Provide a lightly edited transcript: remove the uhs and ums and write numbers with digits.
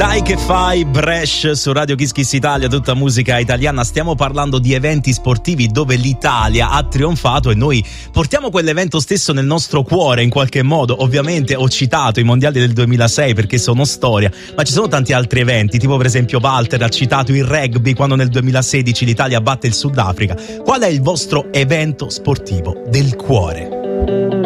Dai che fai, Brescia su Radio Kiss Kiss Italia, tutta musica italiana. Stiamo parlando di eventi sportivi dove l'Italia ha trionfato e noi portiamo quell'evento stesso nel nostro cuore in qualche modo. Ovviamente ho citato i mondiali del 2006 perché sono storia, ma ci sono tanti altri eventi, tipo per esempio Walter ha citato il rugby quando nel 2016 l'Italia batte il Sudafrica. Qual è il vostro evento sportivo del cuore?